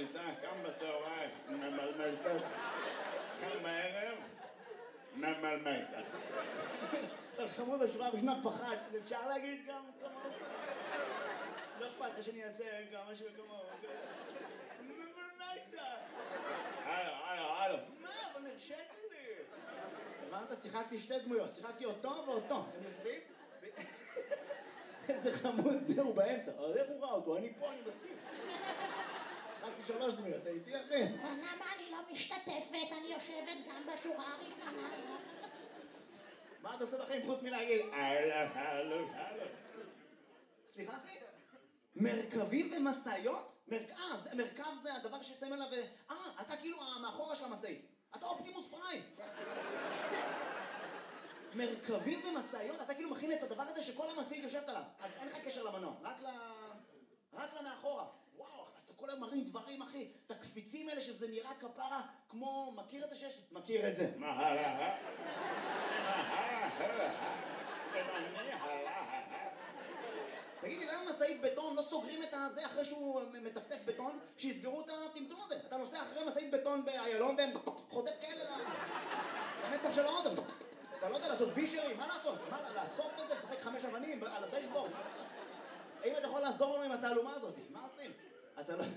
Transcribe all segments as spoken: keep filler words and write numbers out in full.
שליטה, קם בצהריים, ממלמל קצת, קם בערב, ממלמל קצת. חמוד השורה הראשונה פחד, אפשר להגיד גם כמוהו? לא אכפת לך שאני אעשה גם משהו כמוהו. ממלמל קצת. הלו, הלו, הלו. מה? אבל נרשת לי. הבנת? שיחקתי שתי דמויות, שיחקתי אותו ואותו. הם יושבים? איזה חמוד זה, הוא באמצע. אז איך הוא ראה אותו? אני פה, אני מסכים. שיחקתי שלוש דמויות, הייתי אחי. למה אני לא משתתפת? אני יושבת גם בשורה הראשונה. מה אתה עושה בחיים חוץ מלהגיד? הלו, הלו, הלו. סליחה אחי? מרכבים ומשאיות? אה, מרכב זה הדבר ששמים עליו... אה, אתה כאילו מאחורה של המשאית. אתה אופטימוס פריים. מרכבים ומשאיות? אתה כאילו מכין את הדבר הזה שכל המשאית יושבת עליו. אז אין לך קשר למנוע, רק ל... רק למאחורה. וואו, אז אתה כל היום מרים דברים, אחי. את הקפיצים האלה שזה נראה כפרה כמו... מכיר את השש? מכיר את זה. מה הלאה? מה הלאה? תמני הלאה. תגיד לי, למה משאית בטון לא סוגרים את הזה אחרי שהוא מטפטף בטון, שיסגרו את הטמטום הזה? אתה נוסע אחרי משאית בטון באיילון והם חוטף כאלה למצח של האודם. אתה לא יודע לעשות וישרים, מה לעשות? מה, לאסוף את זה, לשחק חמש אבנים על הדשבורד? מה לעשות? האם אתה יכול לעזור לנו עם התעלומה הזאת? מה עושים? אתה לא...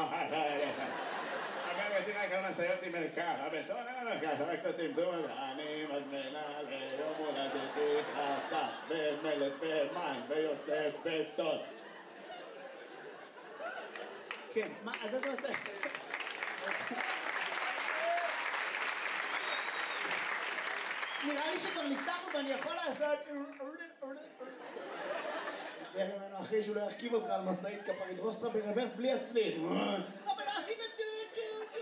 אגב, הייתי רק על משאיות עם מרכב, הבטון אין המרכב, רק את הטמטום הזה. אני מזמינה ליום הולדתי חצץ ומלט ומים ויוצא בטון. כן, מה, אז איזה עושה? נראה לי שכבר ניתחנו ואני יכול לעשות... תראה ממנו אחי שהוא לא ירכיב אותך על משאית כפר, ידרוס אותך ברוורס בלי הצליל. אבל לא עשית טו טו טו.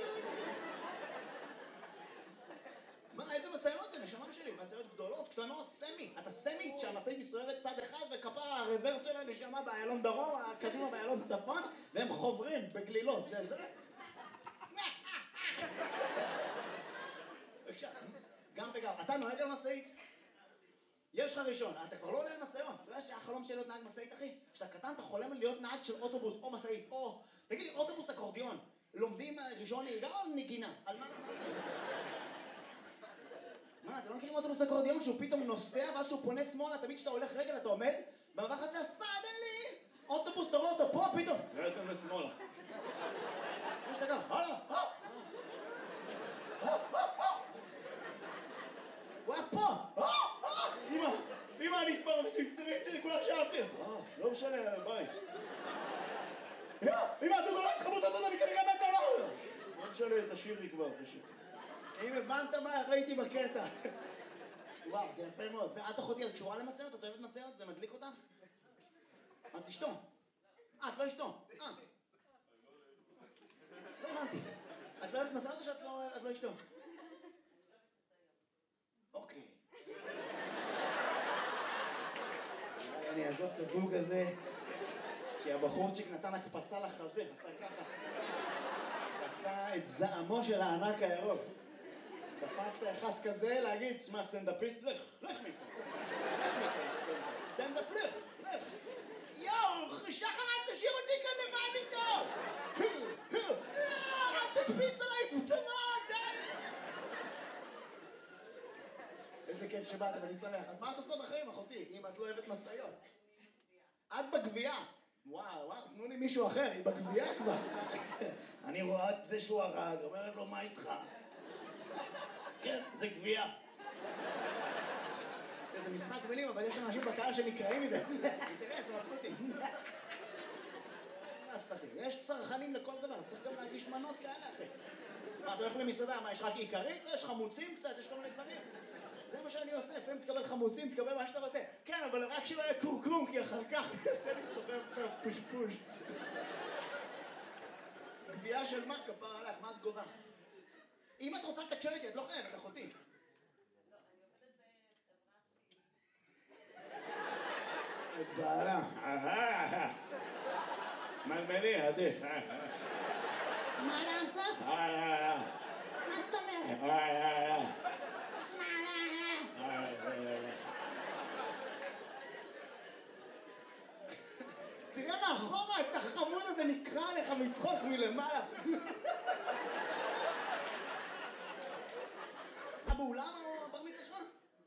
מה, איזה משאיות זה? נשמה שלי, משאיות גדולות, קטנות, סמי. אתה סמי שהמשאית מסתובבת צד אחד וכפר הרוורס שלה נשמה באיילון דרום, קדימה באיילון צפון, והם חוברים בגלילות, זה זה. בבקשה, גם וגם. אתה נוהג על משאית? יש לך ראשון, אתה כבר לא עולה על משאיות. אתה יודע שהחלום שלי להיות נהג משאית, אחי? כשאתה קטן, אתה חולם להיות נהג של אוטובוס או משאית, או... תגיד לי, אוטובוס אקורדיון, לומדים ראשון נהיגה או נגינה? על מה? מה, אתם לא מכירים אוטובוס אקורדיון שהוא פתאום נוסע ואז שהוא פונה שמאלה, תמיד כשאתה הולך רגל אתה עומד, במעבר הזה סדנלי! אוטובוס, תראו אותו, פה פתאום! לא יוצא לשמאלה. מה שאתה גם? הלאה! הוא היה פה! אמא! אמא, אני כבר מצמצרי איתי, כולם שאהבתי! לא משנה, ביי. אמא, אתה נולד חמוד, אתה אני כנראה מת בעולם! לא משנה, תשאיר לי כבר, תשאיר. אם הבנת מה ראיתי בקטע. וואו, זה יפה מאוד. ואת אחותי, את קשורה למשאיות? את אוהבת משאיות? זה מדליק אותך? את אשתו? אה, את לא אשתו? אה. לא הבנתי. את לא אוהבת משאיות או שאת לא אשתו? אוקיי. אני אעזוב את הזוג הזה, כי הבחורצ'יק נתן הקפצה לחזה, עשה ככה. עשה את זעמו של הענק הירוק. דפקת אחד כזה להגיד, שמע סטנדאפיסט, לך, לך מפה. לך מפה, סטנדאפ, לך, לך. יואו, שחר, אל תשאיר אותי כאן לבד איתו! לא, אל תקפיץ עליי פתאומות, די! איזה כיף שבאת, ואני שמח. אז מה את עושה בחיים, אחותי, אם את לא אוהבת משאיות? את בגבייה. וואו, וואו, תנו לי מישהו אחר, היא בגבייה כבר. אני רואה את זה שהוא הרג, אומרת לו, מה איתך? כן, זה גבייה. זה משחק מילים, אבל יש אנשים בקהל שנקראים מזה. תראה, זה מבסוטים. יש צרכנים לכל דבר, צריך גם להגיש מנות כאלה, אחי. מה, אתה הולך למסעדה, מה, יש רק עיקרית? יש חמוצים קצת, יש כל מיני דברים. זה מה שאני עושה, לפעמים תקבל חמוצים, תקבל מה שאתה רוצה. כן, אבל רק שלא יהיה קורקום, כי אחר כך תעשה לי סובב פושפוש. גבייה של מה, כפר עליך, מה את גובה? אם את רוצה לתקשר איתי, את לא חייבת, אחותי. את בעלה. מלמלי, עדיף. מה לעשות? מה זאת אומרת? מה? תראה מאחורה, את החמוד הזה נקרא לך מצחוק מלמעלה. מלמעלה. אתה באולם או הבר מצווה שלך?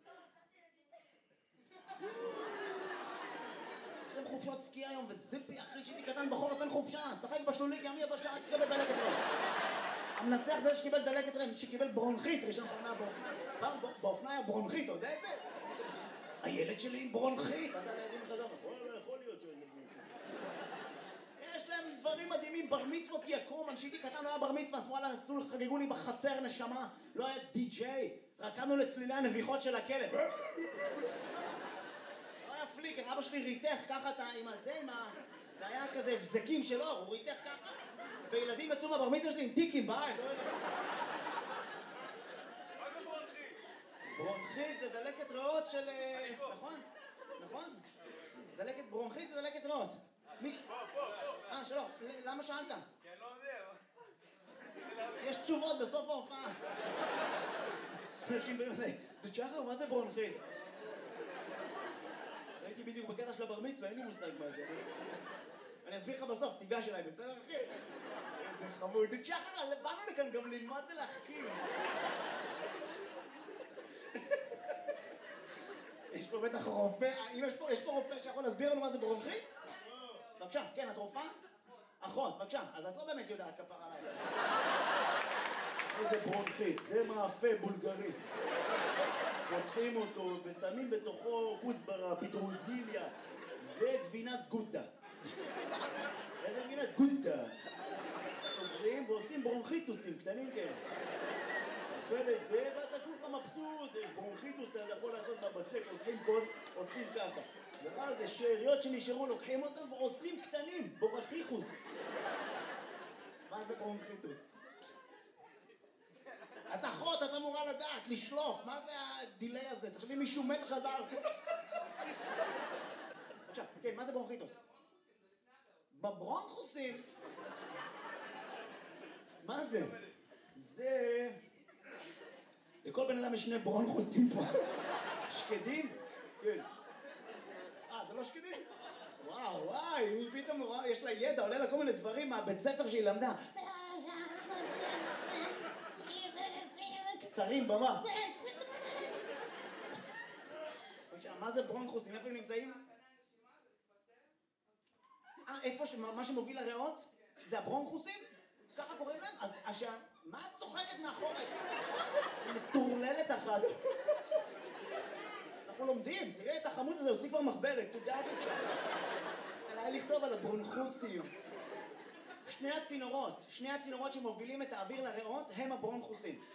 יש להם חופשות סקי היום, וזיפי אחרי שהייתי קטן בחורף אין חופשה. צחק בשלולית, ימי הבשה, שקיבל דלקת רם. המנצח זה שקיבל דלקת רם, שקיבל ברונכית, ראשון פעם באופניים. באופניים היה ברונכית, אתה יודע את זה? הילד שלי עם ברונכית. אתה לילדים שלך לא יכול להיות שזה ברונכית. יש להם דברים מדהימים, בר מצוות יקום, כשהייתי קטן לא היה בר מצווה, אז וואלה, עשו, חגגו לי בחצר נשמה, לא היה די-ג'יי, רקדנו לצלילי הנביחות של הכלב. לא היה פליקר, אבא שלי ריתך ככה אתה עם הזה, עם ה... זה היה כזה הבזקים של אור, הוא ריתך ככה, וילדים יצאו מהבר מצווה שלי עם טיקים בעין, לא יודע. מה זה ברונכית? ברונכית זה דלקת ריאות של... נכון? נכון? דלקת ברונכית זה דלקת ריאות. מי? פה, פה, פה. אה, שלום, למה שאלת? כי אני לא יודע. יש תשובות בסוף ההופעה. אנשים באמת, זה שחר, מה זה ברונכית? הייתי בדיוק בקטע של הבר מצווה, אין לי מושג מה זה. אני אסביר לך בסוף, תיגש אליי, בסדר אחי? איזה חמוד. שחר, באנו לכאן גם ללמוד ולהחכים. יש פה בטח רופא, אם יש פה, יש פה רופא שיכול להסביר לנו מה זה ברונכית? בבקשה, כן, את רופאה? אחות, בבקשה, אז את לא באמת יודעת כפר עליי. איזה ברונכית, זה מאפה בולגרי. פותחים אותו ושמים בתוכו כוסברה, פטרוזיליה וגבינת גודה. איזה גבינת גודה? סוגרים ועושים ברונכיטוסים קטנים כאלה. אוכל את זה ואתה כולך מבסוט, ברונכיטוס אתה יכול לעשות בבצק, לוקחים כוס, עושים ככה. ואז זה שאריות שנשארו, לוקחים אותם ועושים קטנים, בורחיחוס. מה זה ברונכיטוס? את אחות, את אמורה לדעת, לשלוף, מה זה הדילי הזה? תחשבי מישהו מת עכשיו דבר. עכשיו, כן, מה זה ברונכיטוס? בברונכוסים. מה זה? זה... לכל בן אדם יש שני ברונכוסים פה. שקדים? כן. אה, זה לא שקדים? וואו, וואי, היא פתאום, יש לה ידע, עולה לה כל מיני דברים מהבית ספר שהיא למדה. קצרים במוח. מה זה ברונכוסים? איפה הם נמצאים? אה, איפה, מה שמוביל לריאות? זה הברונכוסים? ככה קוראים להם? אז השע... מה את צוחקת מאחורה? מטורללת אחת. אנחנו לומדים, תראה את החמוד הזה, הוציא כבר מחברת, תודה בבקשה. עליי לכתוב על הברונכוסים. שני הצינורות, שני הצינורות שמובילים את האוויר לריאות הם הברונכוסים.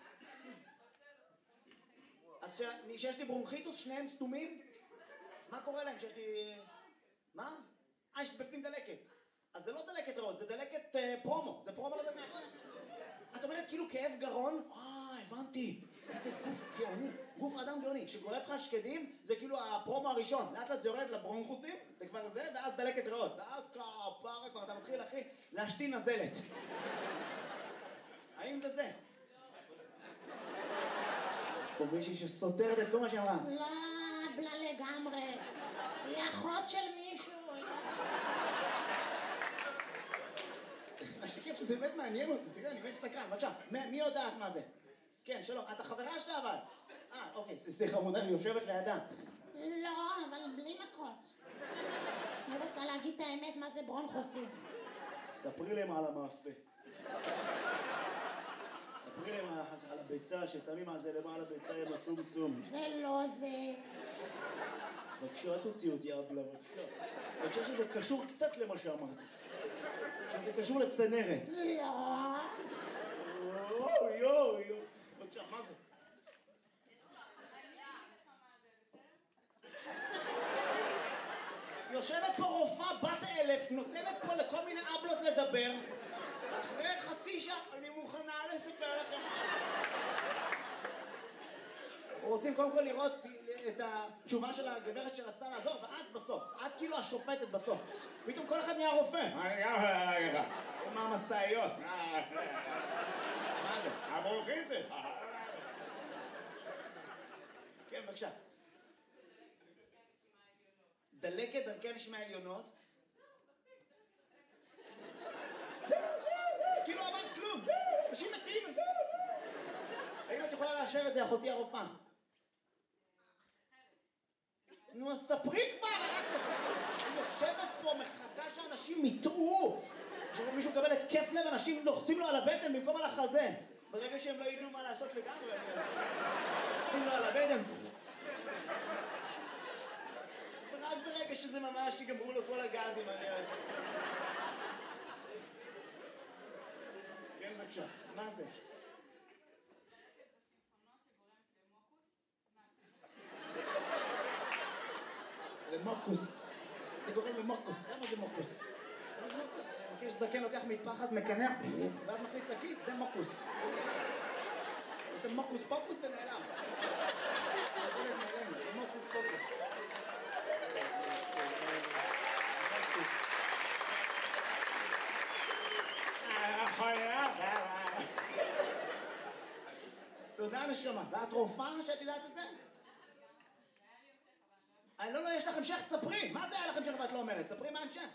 אז שיש לי ברונכיטוס, שניהם סתומים, מה קורה להם שיש לי... מה? אה, יש בפנים דלקת. אז זה לא דלקת ריאות, זה דלקת אה, פרומו, זה פרומו לדלקת ריאות. את אומרת כאילו כאב גרון, אה, הבנתי, איזה גוף גאוני, גוף אדם גאוני, שגורף לך שקדים, זה כאילו הפרומו הראשון, לאט לאט זה יורד לברונכוסים, זה כבר זה, ואז דלקת ריאות, ואז כפרה כבר אתה מתחיל, אחי, להשתין נזלת. האם זה זה? יש פה מישהי שסותרת את כל מה שאמרה. לא, בלה לגמרי, היא אחות של מישהו. מה שכיף שזה באמת מעניין אותי, תראה, אני באמת סקרן, בבקשה, מי יודעת מה זה? כן, שלום, את החברה שלה אבל? אה, אוקיי, סליחה, מודה, היא יושבת לידה. לא, אבל בלי מכות. אני רוצה להגיד את האמת מה זה ברונכוסים. ספרי להם על המאפה. ספרי להם על הביצה ששמים על זה למעלה ביצה עם הסום-סום. זה לא זה. בבקשה, תוציא אותי אבלה, בבקשה. בבקשה שזה קשור קצת למה שאמרתי. שזה קשור לצנרת. לא. יואו, יואו, יואו. בבקשה, מה זה? יושבת פה רופאה בת אלף, נותנת פה לכל מיני אבלות לדבר. אחרי חצי שעה אני מוכנה לספר לכם. רוצים קודם כל לראות את התשובה של הגברת שרצתה לעזור, ואת בסוף, את כאילו השופטת בסוף. פתאום כל אחד נהיה רופא. אני גם יכול להגיד לך. מה המסעיות? מה זה? הברונכיטוס. כן, בבקשה. דלקת דרכי הנשימה העליונות. זה, אחותי הרופאה? נו, אז ספרי כבר! אני יושבת פה, מחכה שאנשים יטעו. עכשיו מישהו מקבל התקף לב, אנשים לוחצים לו על הבטן במקום על החזה. ברגע שהם לא ידעו מה לעשות לגמרי, לוחצים לו על הבטן. ורק ברגע שזה ממש יגמרו לו כל הגזים, אני אז... כן, בבקשה. מה זה? למוקוס. זה גורם למוקוס. למה זה מוקוס? למה זה מוקוס? אני חושב שזקן לוקח מטפחת, מקנח, ואז מכניס לכיס, זה מוקוס. עושה מוקוס פוקוס ונעלם. זה מוקוס פוקוס. תודה נשמה. ואת רופאה שאת יודעת את זה? אני לא, לא, יש לך המשך, ספרי. מה זה היה לך המשך ואת לא אומרת? ספרי מה המשך.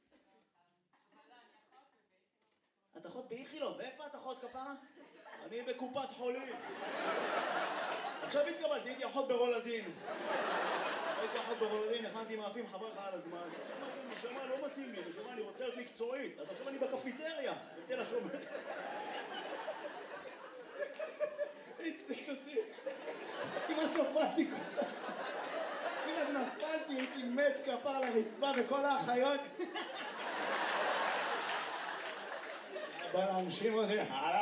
את אחות באיכילוב, ואיפה את אחות כפרה? אני בקופת חולים. עכשיו התקבלתי, הייתי אחות ברולדין. הייתי אחות ברולדין, הכנתי מאפים חבר לך על הזמן. נשמה, לא מתאים לי, נשמה, אני רוצה להיות מקצועית. אז עכשיו אני בקפיטריה, בתל השומר. הצחיק אותי. כמעט נפלתי כוסה. כמעט נפלתי, הייתי מת כפר לרצפה וכל האחיות. בא להנשים אותי,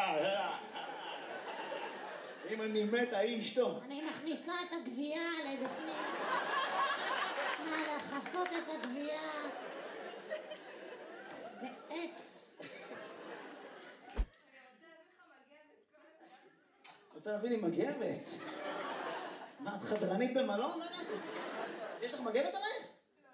אם אני מת, ההיא אשתו. אני מכניסה את הגבייה לבפנים. מה, לחסות את הגבייה בעץ. רוצה להבין עם מגבת? מה, את חדרנית במלון? יש לך מגבת עליי?